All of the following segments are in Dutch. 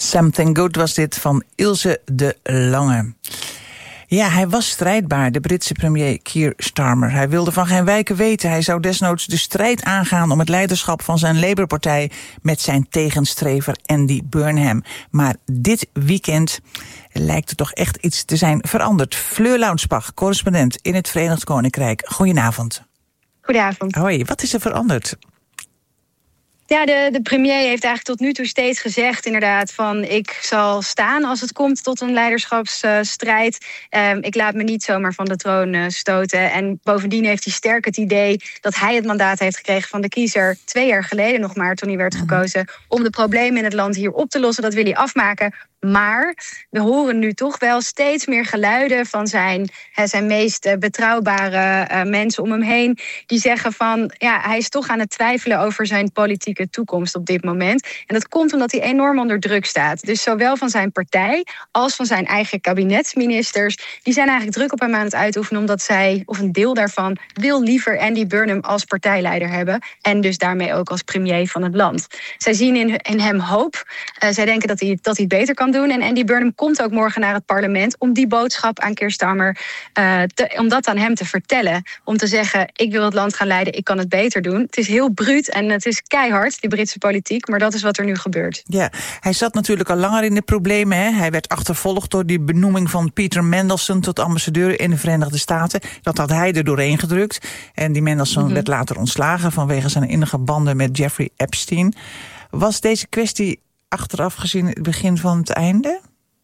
Something Good was dit van Ilse de Lange. Ja, hij was strijdbaar, de Britse premier Keir Starmer. Hij wilde van geen wijken weten. Hij zou desnoods de strijd aangaan om het leiderschap van zijn Labour-partij met zijn tegenstrever Andy Burnham. Maar dit weekend lijkt er toch echt iets te zijn veranderd. Fleur Launsbach, correspondent in het Verenigd Koninkrijk. Goedenavond. Goedenavond. Hoi, wat is er veranderd? Ja, de premier heeft eigenlijk tot nu toe steeds gezegd inderdaad van ik zal staan als het komt tot een leiderschapsstrijd. Ik laat me niet zomaar van de troon stoten. En bovendien heeft hij sterk het idee dat hij het mandaat heeft gekregen van de kiezer 2 jaar geleden nog maar, toen hij werd gekozen, om de problemen in het land hier op te lossen. Dat wil hij afmaken. Maar we horen nu toch wel steeds meer geluiden van zijn meest betrouwbare mensen om hem heen. Die zeggen van, ja, hij is toch aan het twijfelen over zijn politieke toekomst op dit moment. En dat komt omdat hij enorm onder druk staat. Dus zowel van zijn partij als van zijn eigen kabinetsministers, die zijn eigenlijk druk op hem aan het uitoefenen, omdat zij, of een deel daarvan, wil liever Andy Burnham als partijleider hebben. En dus daarmee ook als premier van het land. Zij zien in hem hoop. Zij denken dat hij het beter kan doen. En Andy Burnham komt ook morgen naar het parlement om die boodschap aan Keir Starmer, om dat aan hem te vertellen. Om te zeggen, ik wil het land gaan leiden, ik kan het beter doen. Het is heel bruut en het is keihard, die Britse politiek, maar dat is wat er nu gebeurt. Ja, hij zat natuurlijk al langer in de problemen. Hè? Hij werd achtervolgd door die benoeming van Peter Mandelson tot ambassadeur in de Verenigde Staten. Dat had hij er doorheen gedrukt. En die Mandelson werd later ontslagen vanwege zijn innige banden met Jeffrey Epstein. Was deze kwestie achteraf gezien het begin van het einde?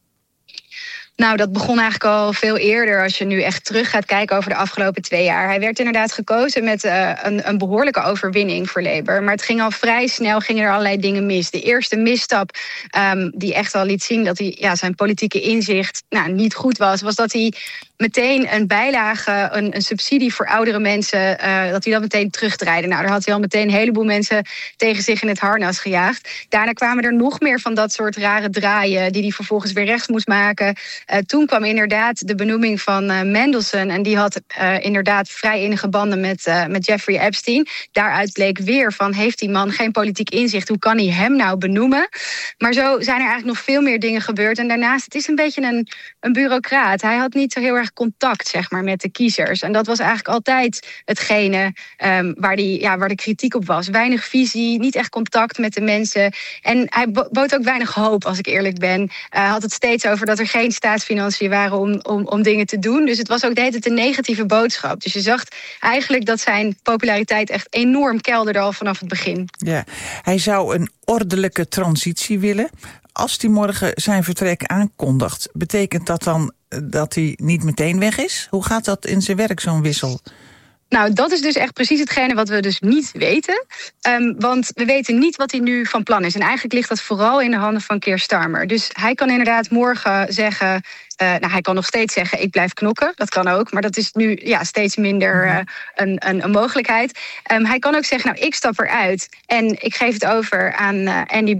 Nou, dat begon eigenlijk al veel eerder als je nu echt terug gaat kijken over de afgelopen 2 jaar. Hij werd inderdaad gekozen met een behoorlijke overwinning voor Labour. Maar het ging al vrij snel, gingen er allerlei dingen mis. De eerste misstap die echt al liet zien dat hij zijn politieke inzicht niet goed was dat hij meteen een bijlage, een subsidie voor oudere mensen, dat hij dat meteen terugdraaide. Nou, daar had hij al meteen een heleboel mensen tegen zich in het harnas gejaagd. Daarna kwamen er nog meer van dat soort rare draaien die hij vervolgens weer rechts moest maken. Toen kwam inderdaad de benoeming van Mandelson. En die had inderdaad vrij innige banden met Jeffrey Epstein. Daaruit bleek weer van, heeft die man geen politiek inzicht? Hoe kan hij hem nou benoemen? Maar zo zijn er eigenlijk nog veel meer dingen gebeurd. En daarnaast, het is een beetje een bureaucraat. Hij had niet zo heel erg contact, zeg maar, met de kiezers. En dat was eigenlijk altijd hetgene waar de kritiek op was. Weinig visie, niet echt contact met de mensen. En hij bood ook weinig hoop, als ik eerlijk ben. Hij had het steeds over dat er geen staatsfinanciën waren om dingen te doen. Dus het was ook de hele tijd een negatieve boodschap. Dus je zag eigenlijk dat zijn populariteit echt enorm kelderde al vanaf het begin. Ja, hij zou een ordelijke transitie willen. Als hij morgen zijn vertrek aankondigt, betekent dat dan dat hij niet meteen weg is? Hoe gaat dat in zijn werk, zo'n wissel? Nou, dat is dus echt precies hetgene wat we dus niet weten. Want we weten niet wat hij nu van plan is. En eigenlijk ligt dat vooral in de handen van Keir Starmer. Dus hij kan inderdaad morgen zeggen, hij kan nog steeds zeggen, ik blijf knokken. Dat kan ook, maar dat is nu steeds minder een mogelijkheid. Hij kan ook zeggen, ik stap eruit en ik geef het over aan Andy